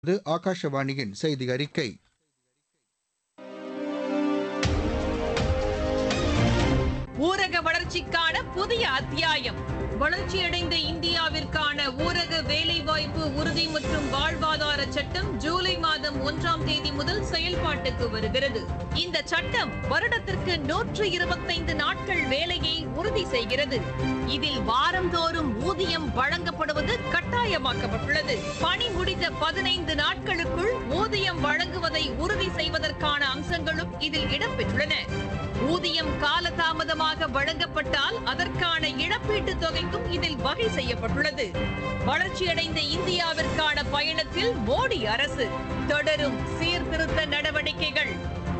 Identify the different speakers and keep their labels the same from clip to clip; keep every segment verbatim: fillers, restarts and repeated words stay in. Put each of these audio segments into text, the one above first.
Speaker 1: இது ஆகாஷவாணியின் செய்தி அறிக்கை.
Speaker 2: ஊரக வளர்ச்சிக்கான புதிய அத்தியாயம். வளர்ச்சியடைந்த இந்தியாவிற்கான ஊரக வேலைவாய்ப்பு உறுதி மற்றும் வாழ்வாதார சட்டம் ஜூலை மாதம் ஒன்றாம் தேதி முதல் செயல்பாட்டுக்கு வருகிறது. இந்த சட்டம் வருடத்திற்கு நூற்று இருபத்தைந்து நாட்கள் வேலையை உறுதி செய்கிறது. இதில் வாரந்தோறும் ஊதியம் வழங்கப்படுவது கட்டாயமாக்கப்பட்டுள்ளது. பணி முடிந்த பதினைந்து நாட்களுக்குள் ஊதியம் வழங்குவதை உறுதி செய்வதற்கான அம்சங்களும் இதில் இடம்பெற்றுள்ளன. ஊதியம் காலதாமதமாக வழங்கப்பட்டால் அதற்கான இழப்பீட்டுத் தொகைக்கும் இதில் வகை செய்யப்பட்டுள்ளது. வளர்ச்சியடைந்த இந்தியாவிற்கான பயணத்தில் மோடி அரசு தொடரும் சீர்திருத்த நடவடிக்கைகள்.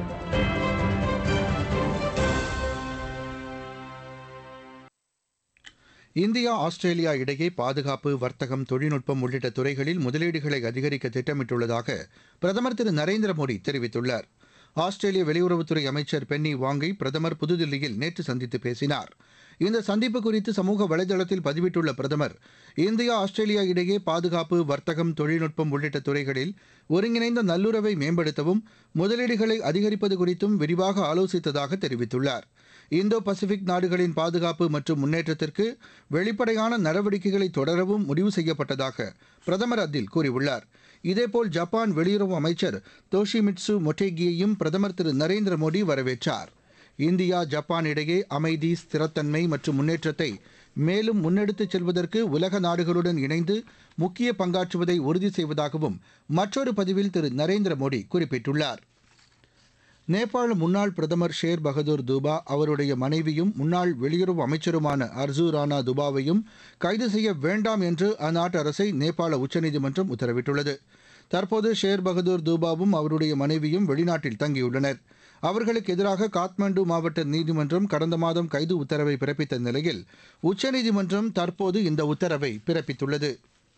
Speaker 1: இந்தியா ஆஸ்திரேலியா இடையே பாதுகாப்பு, வர்த்தகம், தொழில்நுட்பம் உள்ளிட்ட துறைகளில் முதலீடுகளை அதிகரிக்க திட்டமிட்டுள்ளதாக பிரதமர் திரு நரேந்திர மோடி தெரிவித்துள்ளார். ஆஸ்திரேலிய வெளியுறவுத்துறை அமைச்சர் பென்னி வாங்கை பிரதமர் புதுதில்லியில் நேற்று சந்தித்து பேசினார். இந்த சந்திப்பு குறித்து சமூக வலைதளத்தில் பதிவிட்டுள்ள பிரதமர், இந்தியா ஆஸ்திரேலியா இடையே பாதுகாப்பு, வர்த்தகம், தொழில்நுட்பம் உள்ளிட்ட துறைகளில் ஒருங்கிணைந்த நல்லுறவை மேம்படுத்தவும் முதலீடுகளை அதிகரிப்பது குறித்தும் விரிவாக ஆலோசித்ததாக தெரிவித்துள்ளார். இந்தோ பசிபிக் நாடுகளின் பாதுகாப்பு மற்றும் முன்னேற்றத்திற்கு வெளிப்படையான நடவடிக்கைகளை தொடரவும் முடிவு செய்யப்பட்டதாக பிரதமர் அதில் கூறியுள்ளார். இதேபோல் ஜப்பான் வெளியுறவு அமைச்சர் தோஷிமிட்சு மொட்டேகியையும் பிரதமர் திரு நரேந்திர மோடி வரவேற்றார். இந்தியா ஜப்பான் இடையே அமைதி, ஸ்திரத்தன்மை மற்றும் முன்னேற்றத்தை மேலும் முன்னெடுத்துச் செல்வதற்கு உலக நாடுகளுடன் இணைந்து முக்கிய பங்காற்றுவதை உறுதி செய்வதாகவும் மற்றொரு பதிவில் திரு நரேந்திர மோடி குறிப்பிட்டுள்ளார். நேபாள முன்னாள் பிரதமர் ஷேர் பகதூர் தூபா, அவருடைய மனைவியும் முன்னாள் வெளியுறவு அமைச்சருமான அர்ஜூ ராணா துபாவையும் கைது செய்ய வேண்டாம் என்று அந்நாட்டு அரசை நேபாள உச்சநீதிமன்றம் உத்தரவிட்டுள்ளது. தற்போது ஷேர் பகதூர் தூபாவும் அவருடைய மனைவியும் வெளிநாட்டில் தங்கியுள்ளனர். அவர்களுக்கு எதிராக காத்மண்டு மாவட்ட நீதிமன்றம் கடந்த மாதம் கைது உத்தரவை பிறப்பித்த நிலையில் உச்சநீதிமன்றம் தற்போது இந்த உத்தரவை பிறப்பித்துள்ளது.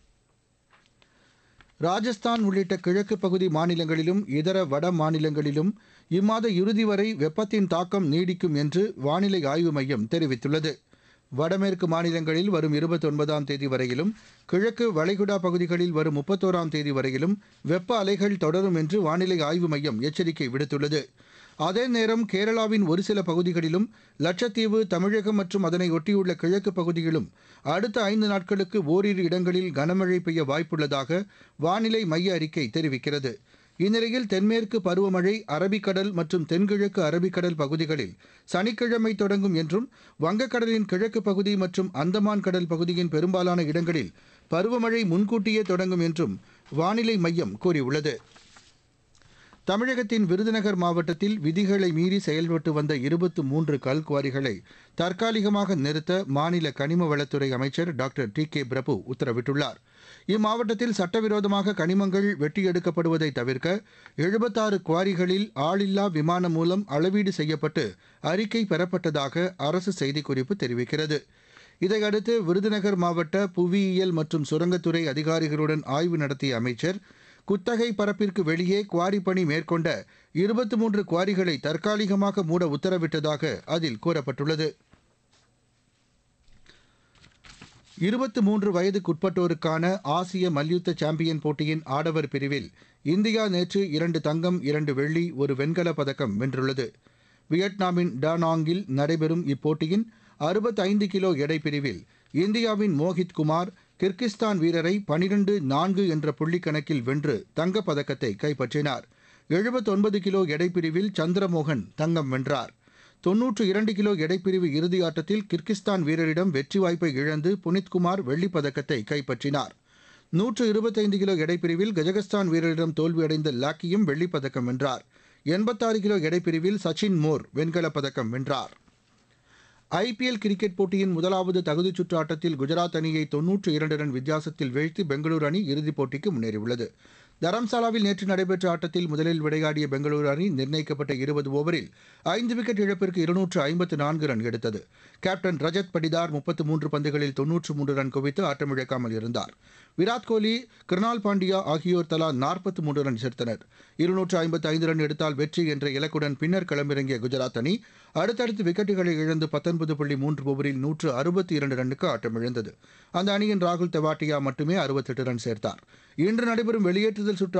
Speaker 1: ராஜஸ்தான் உள்ளிட்ட கிழக்கு பகுதி மாநிலங்களிலும் இதர வட மாநிலங்களிலும் இம்மாத இறுதி வரை வெப்பத்தின் தாக்கம் நீடிக்கும் என்று வானிலை ஆய்வு மையம் தெரிவித்துள்ளது. வடமேற்கு மாநிலங்களில் வரும் இருபத்தி ஒன்பதாம் தேதி வரையிலும், கிழக்கு வளைகுடா பகுதிகளில் வரும் முப்பத்தோராம் தேதி வரையிலும் வெப்ப அலைகள் தொடரும் என்று வானிலை ஆய்வு மையம் எச்சரிக்கை விடுத்துள்ளது. அதே நேரம் கேரளாவின் ஒரு சில பகுதிகளிலும், லட்சத்தீவு, தமிழகம் மற்றும் அதனை ஒட்டியுள்ள கிழக்கு பகுதியிலும் அடுத்த ஐந்து நாட்களுக்கு ஓரிரு இடங்களில் கனமழை பெய்ய வாய்ப்புள்ளதாக வானிலை மைய அறிக்கை தெரிவிக்கிறது. இந்நிலையில் தென்மேற்கு பருவமழை அரபிக்கடல் மற்றும் தென்கிழக்கு அரபிக்கடல் பகுதிகளில் சனிக்கிழமை தொடங்கும் என்றும், வங்கக்கடலின் கிழக்கு பகுதி மற்றும் அந்தமான் கடல் பகுதியின் பெரும்பாலான இடங்களில் பருவமழை முன்கூட்டியே தொடங்கும் என்றும் வானிலை மையம் கூறியுள்ளது. தமிழகத்தின் விருதுநகர் மாவட்டத்தில் விதிகளை மீறி செயல்பட்டு வந்த இருபத்து மூன்று கல்குவாரிகளை தற்காலிகமாக நிறுத்த மாநில கனிம வளத்துறை அமைச்சர் டாக்டர் டி கே பிரபு உத்தரவிட்டுள்ளார். இம்மாவட்டத்தில் சட்டவிரோதமாக கனிமங்கள் வெட்டியெடுக்கப்படுவதை தவிர்க்க எழுபத்தாறு குவாரிகளில் ஆளில்லா விமானம் மூலம் அளவீடு செய்யப்பட்டு அறிக்கை பெறப்பட்டதாக அரசு செய்திக்குறிப்பு தெரிவிக்கிறது. இதையடுத்து விருதுநகர் மாவட்ட புவியியல் மற்றும் சுரங்கத்துறை அதிகாரிகளுடன் ஆய்வு நடத்திய அமைச்சர் குத்தகை பரப்பிற்கு வெளியே குவாரி பணி மேற்கொண்ட இருபத்தி மூன்று குவாரிகளை தற்காலிகமாக மூட உத்தரவிட்டதாக அதில் கூறப்பட்டுள்ளது. இருபத்தி மூன்று வயதுக்குட்பட்டோருக்கான ஆசிய மல்யுத்த சாம்பியன் போட்டியின் ஆடவர் பிரிவில் இந்தியா நேற்று இரண்டு தங்கம், இரண்டு வெள்ளி, ஒரு வெண்கலப் பதக்கம் வென்றுள்ளது. வியட்நாமின் டானாங்கில் நடைபெறும் இப்போட்டியின் அறுபத்தைந்து கிலோ எடை பிரிவில் இந்தியாவின் மோஹித் குமார் கிர்கிஸ்தான் வீரரை பனிரெண்டு நான்கு என்ற புள்ளிக் கணக்கில் வென்று தங்கப் பதக்கத்தை கைப்பற்றினார். எழுபத்தொன்பது கிலோ எடைப்பிரிவில் சந்திரமோகன் தங்கம் வென்றார். தொன்னூற்று இரண்டு கிலோ எடைப்பிரிவு இறுதி ஆட்டத்தில் கிர்கிஸ்தான் வீரரிடம் வெற்றி வாய்ப்பை இழந்து புனித்குமார் வெள்ளிப் பதக்கத்தை கைப்பற்றினார். நூற்று இருபத்தைந்து கிலோ எடைப்பிரிவில் கஜகஸ்தான் வீரரிடம் தோல்வியடைந்த லாக்கியும் வெள்ளிப் பதக்கம் வென்றார். எண்பத்தாறு கிலோ எடைப்பிரிவில் சச்சின் மோர் வெண்கலப் பதக்கம் வென்றார். ஐபிஎல் கிரிக்கெட் போட்டியின் முதலாவது தகுதிச் சுற்று ஆட்டத்தில் குஜராத் அணியை தொன்னூற்று இரண்டு ரன் வித்தியாசத்தில் வீழ்த்தி பெங்களூரு அணி இறுதிப் போட்டிக்கு முன்னேறியுள்ளது. தரம்சாலாவில் நேற்று நடைபெற்ற ஆட்டத்தில் முதலில் விளையாடிய பெங்களூரு அணி நிர்ணயிக்கப்பட்ட இருபது ஓவரில் ஐந்து விக்கெட் இழப்பிற்கு இருநூற்று ஐம்பத்து நான்கு ரன் எடுத்தது. கேப்டன் ரஜத் படிதார் முப்பத்து மூன்று பந்துகளில் தொன்னூற்று மூன்று ரன் குவித்து ஆட்டமிழக்காமல் இருந்தார். விராட் கோலி, கிருணால் பாண்டியா ஆகியோர் தலா நாற்பத்து மூன்று ரன் சேர்த்தனர். இருநூற்று ஐம்பத்து ஐந்து ரன் எடுத்தால் வெற்றி என்ற இலக்குடன் பின்னர் களமிறங்கிய குஜராத் அணி அடுத்தடுத்து விக்கெட்டுகளை இழந்து பத்தொன்பது புள்ளி மூன்று ஓவரில் நூற்று அறுபத்தி இரண்டு ரன்னுக்கு ஆட்டமிழந்தது. அந்த அணியின் ராகுல் தெவாட்டியா மட்டுமே அறுபத்தெட்டு ரன் சேர்த்தார். இன்று நடைபெறும் வெளியேற்றுதல் சுற்று